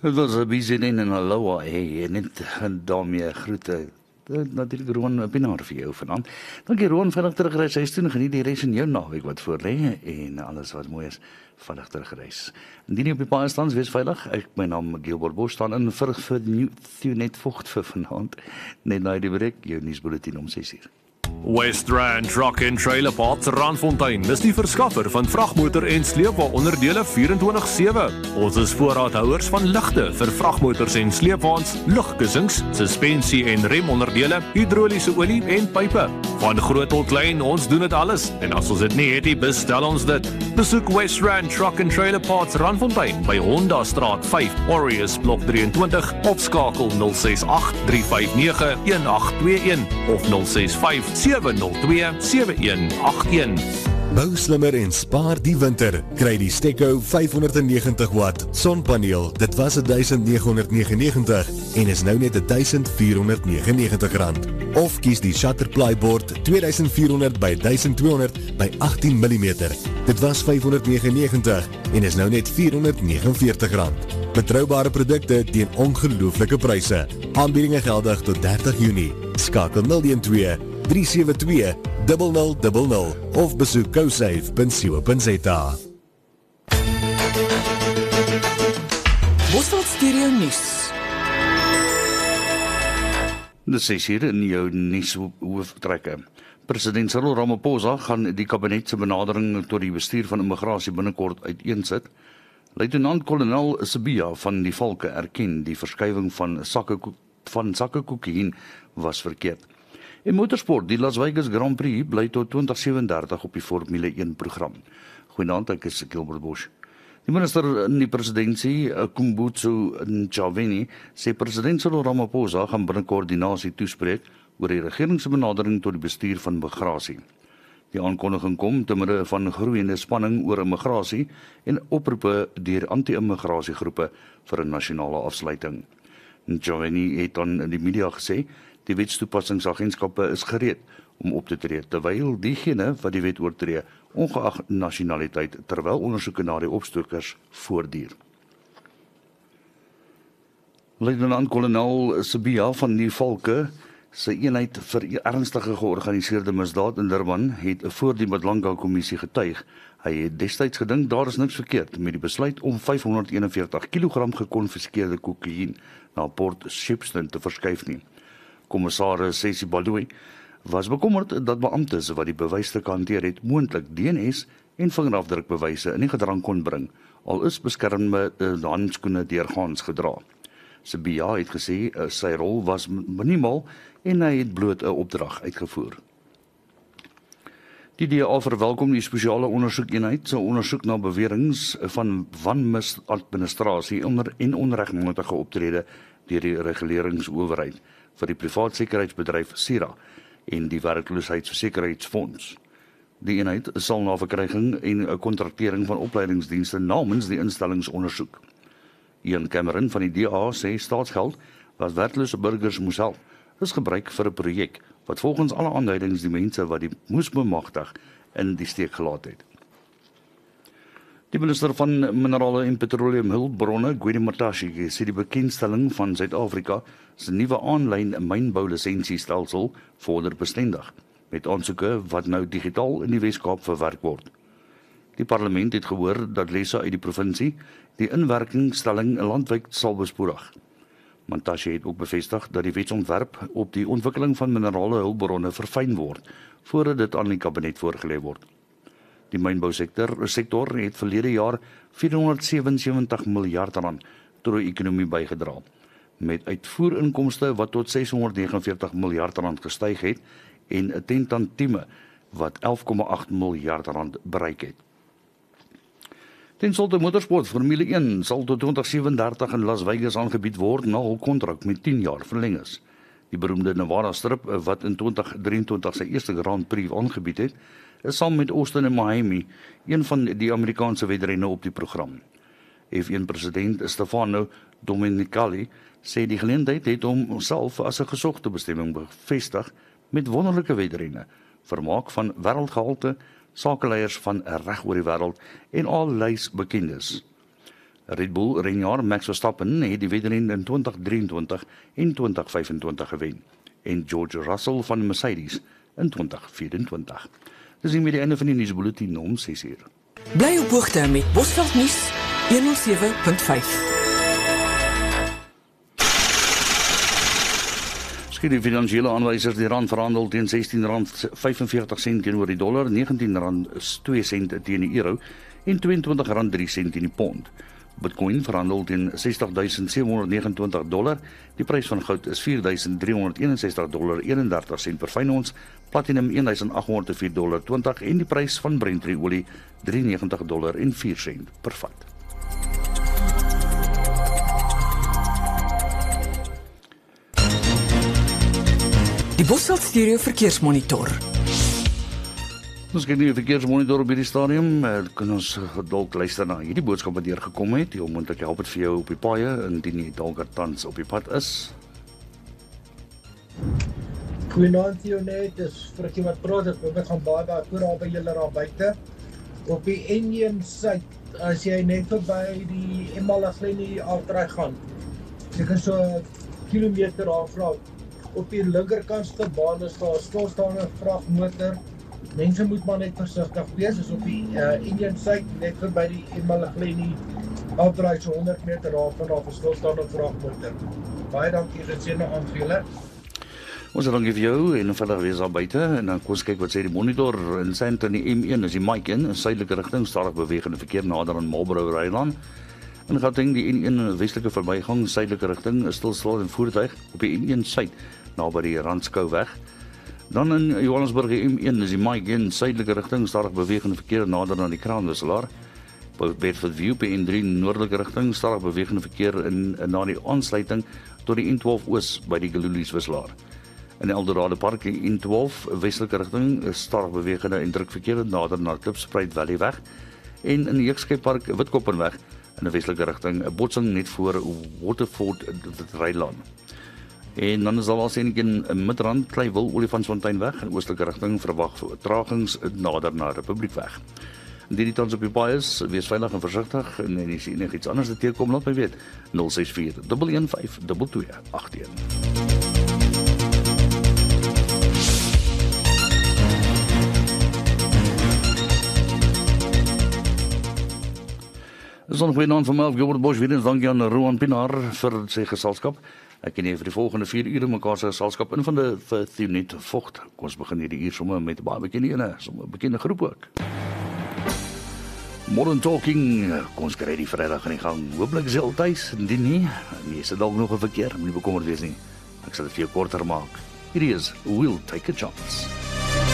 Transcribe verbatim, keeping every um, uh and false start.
Dit was 'n bietjie in en aloha, hey, net daarmee groete. Natuurlik Roan Pinaar vir jou vanaand. Dankie Roan, vinnig terugreis huis toe en geniet die res van jou naweek wat voor lê en alles wat mooi is, vinnig terugreis. Indien jy op die paai staan, wees veilig. Ek my naam Gilbert Bosch staan in vir vir net vocht vir vanaand. Net na die breek, jou nuusbulletin om ses uur. West Rand Truck and Trailer Parts Randfontein is die verskaffer van vragmotor en sleepwa onderdele vierentwintig sewe. Ons is voorraadhouers van ligte vir vragmotors en sleepwaens, lugkussings, suspensie en remonderdele, hidroliese olie en pype. Van groot tot klein, ons doen dit alles. En as ons dit nie het nie, bestel ons dit. Besoek West Rand Truck and Trailer Parts Randfontein by Honda Straat vyf, Warriors Blok drieëntwintig of skakel nul ses agt drie vyf nege een agt twee een of nul ses vyf sewe nul twee sewe een agt een. Bou slimmer en spaar die winter. Kry die Stecco vyfhonderdnegentig watt sonpaneel. Dit was duisend negen negenennegentig en is nou net duisend vierhonderd negenennegentig rand. Of kies die Shutter Plyboard tweeduisend vierhonderd by duisend tweehonderd by agttien millimeter. Dit was vyfhonderdnegenennegentig en is nou net vierhonderd negenenveertig rand. Betroubare produkte teen ongelooflike pryse. Aanbiedinge geldig tot dertig Junie. Skakel nul een twee drie sewe twee nul nul nul nul of besoek cosafe punt co punt za. Bosveld Stereo Nuus. Dit sê hier in jou nuus hooftrekke. President Cyril Ramaphosa gaan die kabinet se benadering tot die bestuur van immigrasie binnekort uiteensit. Luitenant-kolonel Sibiya van die Valke erken die verskywing van sakke van sakke kokain was verkeerd. In motorsport, die Las Vegas Grand Prix bly tot twintig sewe en dertig op die Formule een program. Goeienaand, ek is Gilbert Bosch. Die minister in die presidentsie, Kumbutso Ntshavheni, sê president Cyril Ramaphosa gaan binnekort die nasie toespreek oor die regering se benadering tot die bestuur van migrasie. Die aankondiging kom te midde van groeiende spanning oor immigrasie en oproepe deur anti-immigrasiegroepe vir 'n nasionale afsluiting. Ntshavheni het dan in die media gesê die wetstoepassingsagentskappe is gereed om op te tree, terwyl diegene wat die wet oortree, ongeag nasionaliteit, terwyl ondersoeke na die opstokers voortduur. Luitenant-kolonel Sibiya van die Valke, sy eenheid vir ernstige georganiseerde misdaad in Durban, het voor die Madlanga-kommissie getuig. Hy het destyds gedink daar is niks verkeerd met die besluit om vyfhonderdeenenveertig kilogram gekonfiskeerde kokain na Port Shepstone te verskuif nie. Kommissaris Sesi Baloyi was bekommerd dat beamptes wat die bewysstukke hanteer het moontlik D N S en vingerafdrukbewyse in die gedrang kon bring, al is beskermende handskoene deurgaans gedra. Sibiya het gesê sy rol was minimaal en hy het bloot 'n opdrag uitgevoer. Die D A verwelkom die spesiale ondersoekeenheid se ondersoek na beweringe van wanmisadministrasie en onregmatige optrede deur die reguleringsowerheid vir die privaat sekuriteitsbedryf SIRA en die werkloosheidsversekeringsfonds. Die eenheid sal na verkryging en 'n kontraktering van opleidingsdienste namens die instellings ondersoek. Ian Cameron van die D A sê staatsgeld wat werklose burgers moes help, is gebruik vir 'n projek wat volgens alle aanduidings die mense wat die moes bemagtig in die steek gelaat het. Die minister van Minerale en Petroleumhulpbronne, Gwede Mantashe, sê die bekendstelling van Suid-Afrika se nuwe aanlyn mynbou-lisensiestelsel vorder bestendig, met aansoeke wat nou digitaal in die Wes-Kaap verwerk word. Die parlement het gehoor dat lesse uit die provinsie die inwerkingstelling landwyd sal bespoedig. Mantashe het ook bevestig dat die wetsontwerp op die ontwikkeling van minerale hulpbronne verfyn word, voordat dit aan die kabinet voorgelê word. Die mynbousektor sektor het verlede jaar vierhonderdsewensewentig miljard rand tot die ekonomie bygedra, met uitvoerinkomste wat tot seshonderdnegenenveertig miljard rand gestyg het en 'n ten tantieme wat elf komma agt miljard rand bereik het. Ten slotte motorsport, Formule een sal tot twintig sewe en dertig in Las Vegas aangebied word na hul kontrak met tien jaar verleng is. Die beroemde Nevada strip wat in twintig drieëntwintig sy eerste Grand Prix aangebied het, is saam met Austin en Miami een van die Amerikaanse wedrenne op die program. F een president Stefano Domenicali sê die geleentheid het hom self as 'n gesogte bestemming bevestig met wonderlike wedrenne, vermaak van wêreldgehalte, sakeleiers van reg oor die wêreld en allerlei bekendes. Red Bull renjaer Max Verstappen het die wedren in twintig drieëntwintig en twintig vyfentwintig gewen en George Russell van Mercedes in twintig vyfentwintig. Dis hiermee die einde van die nuusbulletin om ses uur. Bly op hoogte met Bosveld Nuus honderdsewe punt vyf. Skiet die finansiële aanwysers die rand verhandel teen sestien rand vyfenveertig sent teenoor die dollar, negentien rand twee sent teen die euro en tweeëntwintig rand drie sent teen die pond. Bitcoin verhandel teen sestig duisend sewe honderd vyf en negentig dollar. Die prys van goud is vier duisend drie honderd een en sestig dollar eenendertig sent per fyn ons. Platinum een duisend agt honderd vier dollar twintig en die prys van Brent olie drie en negentig dollar en vier sent per vat. Die Bosveld Stereo Verkeersmonitor. Ons kyk nie die verkeersmonitor op hierdie stadium, kan ons dalk luister na hierdie boodskap wat deurgekom het, die moontlik help dit vir jou op die paaie indien jy dalk tans op die pad is. Goeienaand Tionet, dis Frikkie wat praat, ek wil gaan baie baie voor daar by julle daar buite. Op die N een suid, as jy net verby die Emalagleni afdraai gaan, jy kan so 'n kilometer afraak. Op die linkerkantste baan is daar 'n stilstaande vragmotor. Mense moet maar net versigtig wees, is op die uh, N een suid, net verby die Emalagleni afdraai so honderd meter daarvan af 'n stilstaande vragmotor. Baie dankie, dit sê nou aan vir julle. Ons dankie vir jou en verder wees daar buite en dan kom ons kyk wat sê die monitor in Sandton die M een is die Mike in, in suidelike rigting stadig bewegende verkeer nader aan Marlborough Rylaan. In Gauteng die N een westelike verbygang suidelike rigting is stilstaande voertuig op die N een suid naby die Randskouweg. Dan in Johannesburg die M een is die Mike in suidelike rigting stadig bewegende verkeer nader aan die Kraanwisselaar. Bedfordview op die N drie noordelike rigting stadig bewegende verkeer in, in na die aansluiting tot die N twaalf oos by die Galulies wisselaar. In Eldorado Park die N twaalf westelike rigting is stadig bewegende en druk verkeer nader na Klipspruit Valley weg en in die Heekskei Park Witkoppenweg in 'n westelike rigting 'n botsing net voor Waterford Rylaan. En dan is daar wel sien ek in Midrand Kleiwil Olifantsfonteinweg in oostelike rigting verwag vertragings nader na Republiekweg. Indien die tans op die paai is, wees veilig en versigtig en en as enigiets anders te teekom, laat my weet nul ses vier een een vyf twee twee agt een. Dis dan goeie naam van Melf Gilbert Bosch, weer eens dankie aan Roan Pinaar vir sy geselskap. Ek ken nie vir die volgende vier ure mekaar se geselskap in van die vir Tionet Vogt. Kom ons begin hierdie uur sommer met 'n baie bekende ene, sommer 'n bekende groep ook. Modern Talking, kom ons kry die Vrydag in die gang. Hooplik is jy al tuis, indien nie, nie is dit dalk nog 'n verkeer, moenie bekommerd wees nie. Ek sal dit vir jou korter maak. Hierdie is We'll Take a Chance.